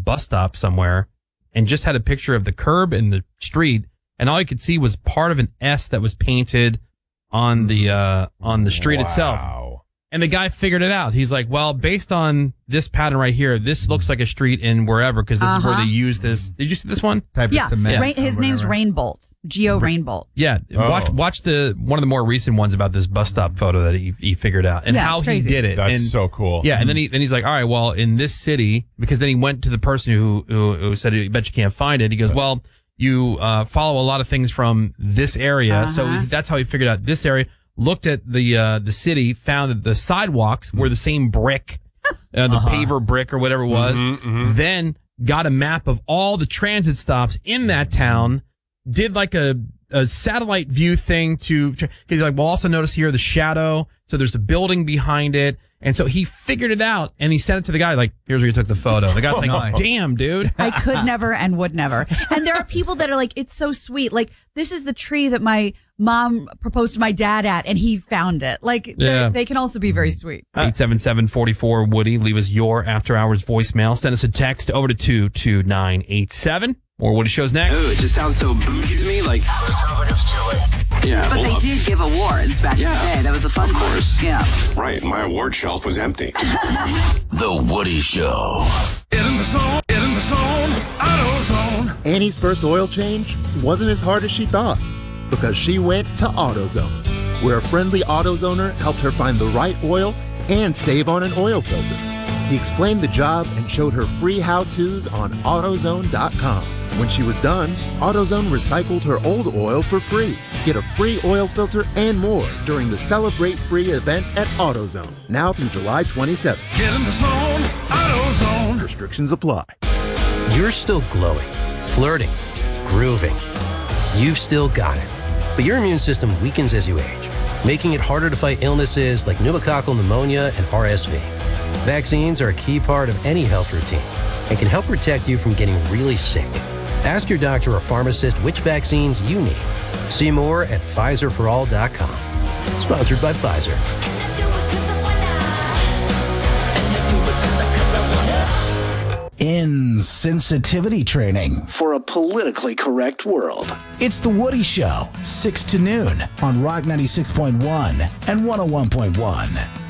bus stop somewhere and just had a picture of the curb and the street, and all you could see was part of an S that was painted on the street itself. And the guy figured it out. He's like, well, based on this pattern right here, this looks like a street in wherever, because this is where they use this. Did you see this one? Type of cement. His name's Rainbolt. Geo Rainbolt. Yeah. Watch one of the more recent ones about this bus stop photo that he figured out and how he did it. That's so cool. Yeah. And then he's like, all right, well, in this city, because then he went to the person who said, I bet you can't find it. He goes, well, you follow a lot of things from this area. So that's how he figured out this area. Looked at the city, found that the sidewalks were the same brick, the paver brick or whatever it was. Then got a map of all the transit stops in that town, did like a satellite view thing because he's like, well, also notice here the shadow. So there's a building behind it. And so he figured it out and he sent it to the guy like, here's where you took the photo. The guy's like, damn, dude. I could never and would never. And there are people that are like, it's so sweet. Like, this is the tree that my mom proposed to my dad at and he found it. Like, they can also be very sweet. 877-44-WOODY. Leave us your after hours voicemail. Send us a text over to 22987. More Woody Show's next. Oh, it just sounds so bougie to me. Like, yeah. But they did give awards back in the day. That was the fun part. Of course. Yeah. Right. My award shelf was empty. The Woody Show. Get in the zone. Get in the zone. AutoZone. Annie's first oil change wasn't as hard as she thought because she went to AutoZone, where a friendly AutoZoner helped her find the right oil and save on an oil filter. He explained the job and showed her free how-tos on AutoZone.com. When she was done, AutoZone recycled her old oil for free. Get a free oil filter and more during the Celebrate Free event at AutoZone, now through July 27th. Get in the zone. AutoZone. Restrictions apply. You're still glowing, flirting, grooving. You've still got it. But your immune system weakens as you age, making it harder to fight illnesses like pneumococcal pneumonia and RSV. Vaccines are a key part of any health routine and can help protect you from getting really sick. Ask your doctor or pharmacist which vaccines you need. See more at PfizerForAll.com. Sponsored by Pfizer. Insensitivity training for a politically correct world. It's The Woody Show, 6 to noon on Rock 96.1 and 101.1.